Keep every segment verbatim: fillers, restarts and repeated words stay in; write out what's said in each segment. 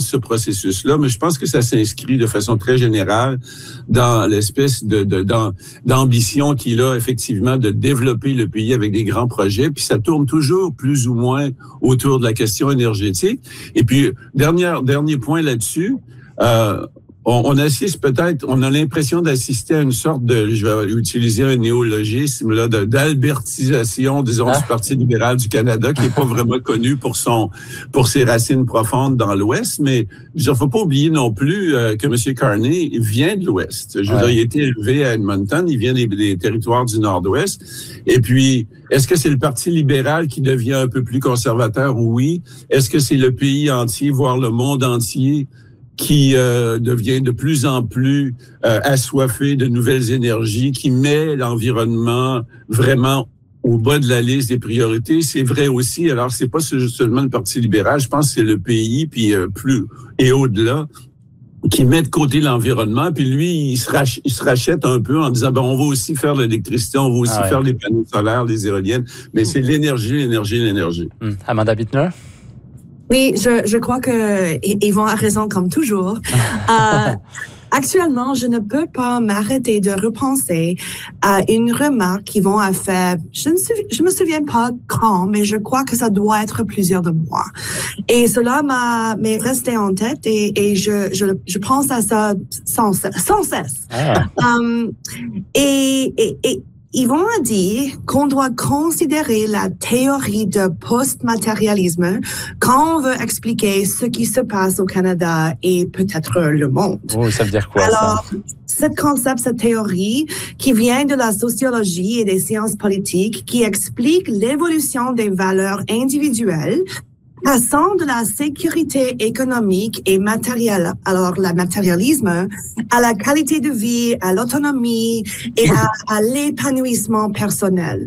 ce processus-là, mais je pense que ça s'inscrit de façon très générale dans l'espèce de, de dans, d'ambition qu'il a effectivement de développer le pays avec des grands projets, puis ça tourne toujours plus ou moins autour de la question énergétique. Et puis, dernier, dernier point là-dessus, euh, On, on assiste peut-être, on a l'impression d'assister à une sorte de, je vais utiliser un néologisme, là, de, d'albertisation, disons, ah. du Parti libéral du Canada, qui n'est pas vraiment connu pour son, pour ses racines profondes dans l'Ouest, mais il ne faut pas oublier non plus euh, que M. Carney vient de l'Ouest. Je veux ouais. dire, il a été élevé à Edmonton, il vient des, des territoires du Nord-Ouest. Et puis, est-ce que c'est le Parti libéral qui devient un peu plus conservateur? Oui. Est-ce que c'est le pays entier, voire le monde entier, qui euh, devient de plus en plus euh, assoiffé de nouvelles énergies, qui met l'environnement vraiment au bas de la liste des priorités? C'est vrai aussi. Alors, c'est pas seulement le Parti libéral, je pense que c'est le pays, puis euh, plus et au-delà, qui met de côté l'environnement, puis lui, il se, rach- il se rachète un peu en disant, ben, on va aussi faire de l'électricité, on va aussi ah ouais. faire les panneaux solaires, les éoliennes, mais c'est l'énergie, l'énergie, l'énergie. Hum. Amanda Bittner? Oui, je, je crois que Yvon a raison comme toujours. euh, actuellement, je ne peux pas m'arrêter de repenser à une remarque qu'Yvon a fait. Je ne sais, je me souviens pas quand, mais je crois que ça doit être plusieurs de mois. Et cela m'a m'est resté en tête et, et je, je je pense à ça sans sans cesse. Ah. Um, et, et, et Yvon a dit qu'on doit considérer la théorie de post-matérialisme quand on veut expliquer ce qui se passe au Canada et peut-être le monde. Oh, ça veut dire quoi, Alors, ça? Ce concept, cette théorie qui vient de la sociologie et des sciences politiques, qui explique l'évolution des valeurs individuelles passant de la sécurité économique et matérielle, alors le matérialisme, à la qualité de vie, à l'autonomie et à, à l'épanouissement personnel.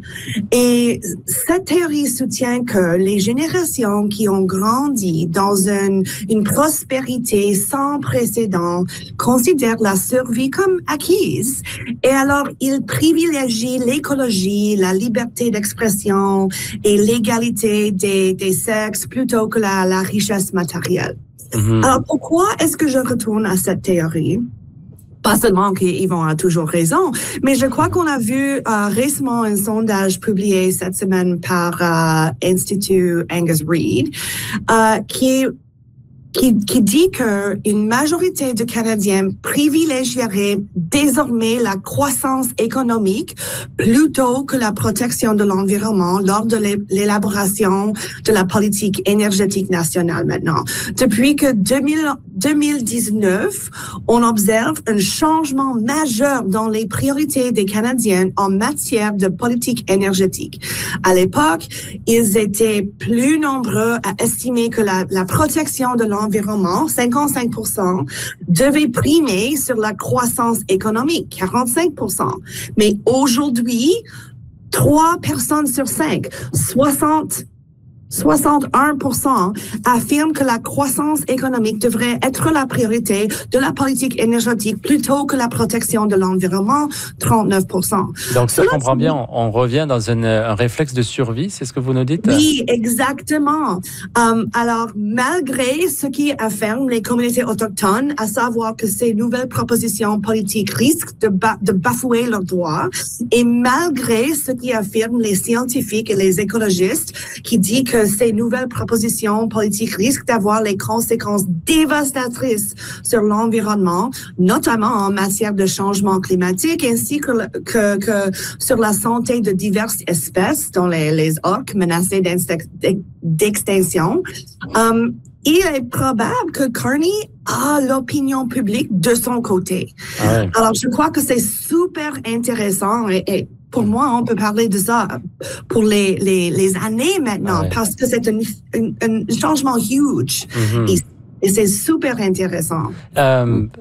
Et cette théorie soutient que les générations qui ont grandi dans une, une prospérité sans précédent considèrent la survie comme acquise. Et alors, ils privilégient l'écologie, la liberté d'expression et l'égalité des, des sexes plutôt que la, la richesse matérielle. Mm-hmm. Alors, pourquoi est-ce que je retourne à cette théorie? Pas seulement qu'Yvon a toujours raison, mais je crois qu'on a vu euh, récemment un sondage publié cette semaine par euh, Institut Angus Reid euh, qui Qui, qui dit qu'une majorité de Canadiens privilégierait désormais la croissance économique plutôt que la protection de l'environnement lors de l'élaboration de la politique énergétique nationale maintenant. Depuis que deux mille dix-neuf, on observe un changement majeur dans les priorités des Canadiens en matière de politique énergétique. À l'époque, ils étaient plus nombreux à estimer que la, la protection de l'environnement Environnement, cinquante-cinq pour cent, devait primer sur la croissance économique, quarante-cinq pour cent. Mais aujourd'hui, trois personnes sur cinq, soixante soixante-et-un pour cent affirment que la croissance économique devrait être la priorité de la politique énergétique plutôt que la protection de l'environnement, trente-neuf pour cent. Donc, si je comprends bien, on, on revient dans une, un réflexe de survie, c'est ce que vous nous dites? Oui, exactement. Um, alors, malgré ce qui affirment les communautés autochtones, à savoir que ces nouvelles propositions politiques risquent de, ba- de bafouer leurs droits, et malgré ce qui affirment les scientifiques et les écologistes, qui disent que ces nouvelles propositions politiques risquent d'avoir les conséquences dévastatrices sur l'environnement, notamment en matière de changement climatique, ainsi que, que, que sur la santé de diverses espèces, dont les, les orques menacées d'extinction. Um, il est probable que Carney a l'opinion publique de son côté. Ouais. Alors, je crois que c'est super intéressant et, et pour moi, on peut parler de ça pour les, les, les années maintenant, ouais. parce que c'est un, un, un changement huge. Mm-hmm. Et, et c'est super intéressant. Euh,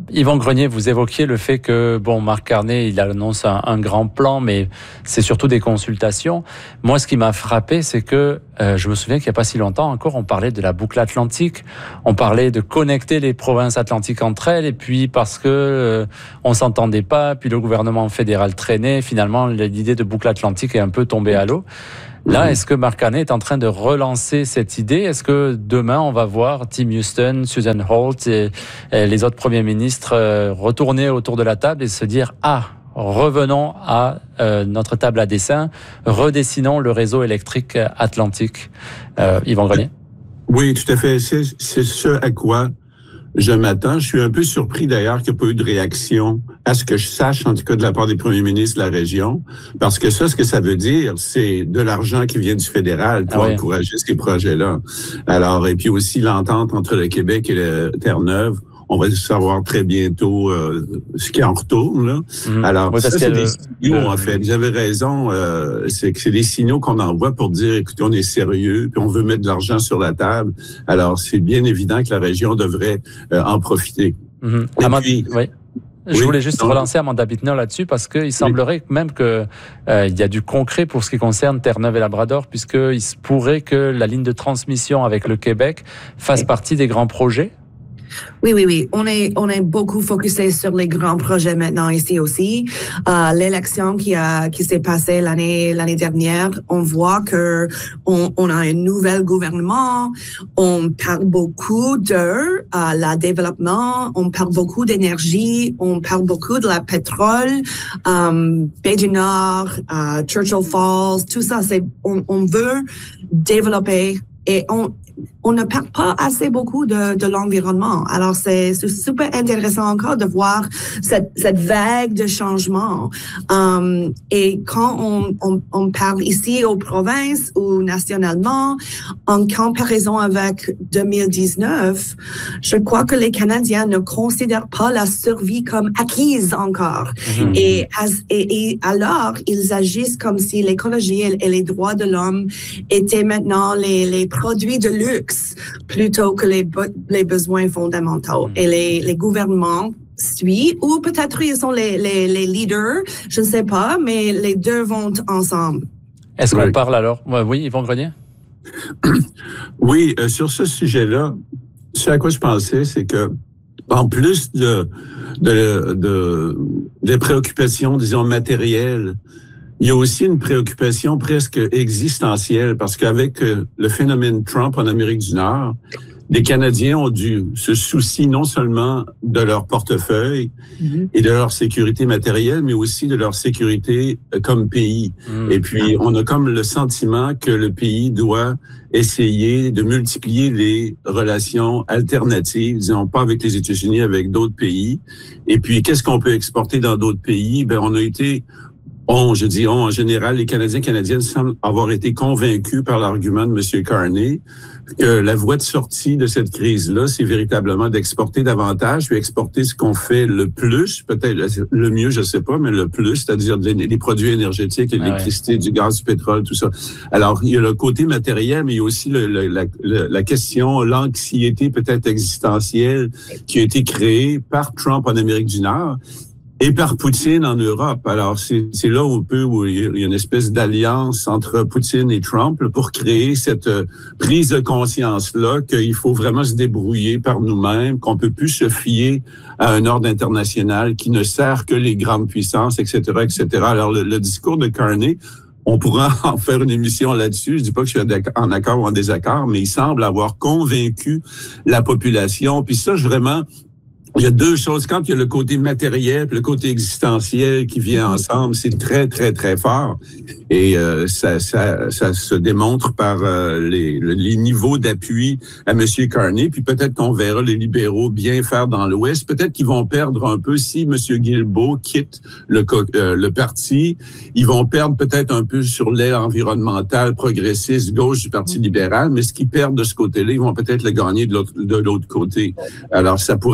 Yvan Grenier, vous évoquiez le fait que, bon, Mark Carney, il annonce un, un grand plan, mais c'est surtout des consultations. Moi, ce qui m'a frappé, c'est que euh, je me souviens qu'il n'y a pas si longtemps encore, on parlait de la boucle atlantique, on parlait de connecter les provinces atlantiques entre elles, et puis parce que euh, on s'entendait pas, puis le gouvernement fédéral traînait, finalement, l'idée de boucle atlantique est un peu tombée à l'eau. Là, est-ce que Mark Carney est en train de relancer cette idée? Est-ce que demain, on va voir Tim Houston, Susan Holt et, et les autres premiers ministres euh, retourner autour de la table et se dire « Ah, revenons à euh, notre table à dessin, redessinons le réseau électrique atlantique. Euh, » Yvan Grenier? Oui, tout à fait. C'est, c'est ce à quoi je m'attends. Je suis un peu surpris d'ailleurs qu'il n'y ait pas eu de réaction, à ce que je sache, en tout cas de la part des premiers ministres de la région, parce que ça, ce que ça veut dire, c'est de l'argent qui vient du fédéral pour ah oui. encourager ces projets-là. Alors, et puis aussi l'entente entre le Québec et la Terre-Neuve. On va savoir très bientôt euh, ce qui en retourne. Là. Mmh. Alors, oui, ça, c'est des signaux, euh, en fait. Vous avez raison. Euh, c'est que c'est des signaux qu'on envoie pour dire, écoutez, on est sérieux, puis on veut mettre de l'argent sur la table. Alors, c'est bien évident que la région devrait euh, en profiter. Mmh. Et Amand... puis, oui. Je oui, voulais juste donc, relancer Amanda Bittner là-dessus parce qu'il semblerait oui. même que euh, il y a du concret pour ce qui concerne Terre-Neuve et Labrador, puisqu'il se pourrait que la ligne de transmission avec le Québec fasse oui. partie des grands projets. Oui, oui, oui. On est, on est beaucoup focusé sur les grands projets maintenant ici aussi. Euh, l'élection qui a, qui s'est passée l'année, l'année dernière, on voit que on, on a un nouvel gouvernement. On parle beaucoup de euh, la développement. On parle beaucoup d'énergie. On parle beaucoup de la pétrole. Euh, Baie du Nord, euh, Churchill Falls, tout ça, c'est, on, on veut développer et on, on ne parle pas assez beaucoup de, de l'environnement. Alors, c'est, c'est super intéressant encore de voir cette, cette vague de changement. Um, et quand on, on, on parle ici aux provinces ou nationalement, en comparaison avec deux mille dix-neuf, je crois que les Canadiens ne considèrent pas la survie comme acquise encore. Mmh. Et, as, et, et alors, ils agissent comme si l'écologie et, et les droits de l'homme étaient maintenant les, les produits de luxe plutôt que les, be- les besoins fondamentaux. Et les, les gouvernements suivent, ou peut-être ils sont les, les, les leaders, je ne sais pas, mais les deux vont ensemble. Est-ce qu'on oui. parle alors? Oui, Yvan Grenier? Oui, euh, sur ce sujet-là, ce à quoi je pensais, c'est que en plus de, de, de, des préoccupations, disons, matérielles, il y a aussi une préoccupation presque existentielle parce qu'avec le phénomène Trump en Amérique du Nord, les Canadiens ont dû se soucier non seulement de leur portefeuille mm-hmm. et de leur sécurité matérielle, mais aussi de leur sécurité comme pays. Mm-hmm. Et puis, on a comme le sentiment que le pays doit essayer de multiplier les relations alternatives, disons pas avec les États-Unis, avec d'autres pays. Et puis, qu'est-ce qu'on peut exporter dans d'autres pays? Ben, on a été On, je dis on, en général, les Canadiens et Canadiennes semblent avoir été convaincus par l'argument de M. Carney que la voie de sortie de cette crise-là, c'est véritablement d'exporter davantage, puis exporter ce qu'on fait le plus, peut-être le mieux, je sais pas, mais le plus, c'est-à-dire des produits énergétiques, l'électricité, ouais. du gaz, du pétrole, tout ça. Alors, il y a le côté matériel, mais il y a aussi le, le, la, le, la question, l'anxiété peut-être existentielle qui a été créée par Trump en Amérique du Nord et par Poutine en Europe. Alors, c'est, c'est là où, peut, où il y a une espèce d'alliance entre Poutine et Trump là, pour créer cette euh, prise de conscience-là qu'il faut vraiment se débrouiller par nous-mêmes, qu'on peut plus se fier à un ordre international qui ne sert que les grandes puissances, et cetera, et cetera. Alors, le, le discours de Carney, on pourra en faire une émission là-dessus. Je dis pas que je suis en accord ou en désaccord, mais il semble avoir convaincu la population. Puis ça, je vraiment... Il y a deux choses. Quand il y a le côté matériel et le côté existentiel qui vient ensemble, c'est très, très, très fort. Et euh, ça, ça, ça se démontre par euh, les, les niveaux d'appui à M. Carney. Puis peut-être qu'on verra les libéraux bien faire dans l'Ouest. Peut-être qu'ils vont perdre un peu si M. Guilbeault quitte le, euh, le parti. Ils vont perdre peut-être un peu sur l'aile environnementale progressiste gauche du Parti libéral. Mais ce qu'ils perdent de ce côté-là, ils vont peut-être le gagner de l'autre, de l'autre côté. Alors, ça pourrait vraiment être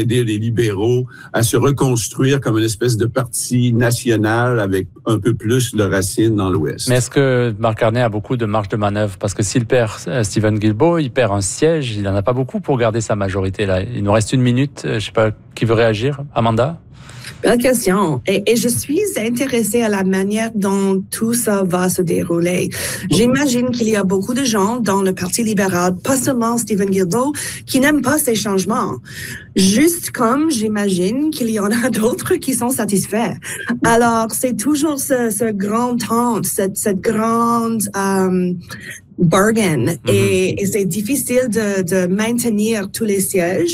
aider les libéraux à se reconstruire comme une espèce de parti national avec un peu plus de racines dans l'Ouest. Mais est-ce que Mark Carney a beaucoup de marge de manœuvre? Parce que s'il perd euh, Stephen Guilbeault, il perd un siège, il n'en a pas beaucoup pour garder sa majorité là. Il nous reste une minute, je ne sais pas qui veut réagir. Amanda? Belle question. Et, et je suis intéressée à la manière dont tout ça va se dérouler. J'imagine qu'il y a beaucoup de gens dans le Parti libéral, pas seulement Stephen Guilbeault, qui n'aiment pas ces changements. Juste comme j'imagine qu'il y en a d'autres qui sont satisfaits. Alors, c'est toujours ce, ce grand temps, cette, cette grande... Euh, bargain. Mm-hmm. Et, et c'est difficile de, de maintenir tous les sièges.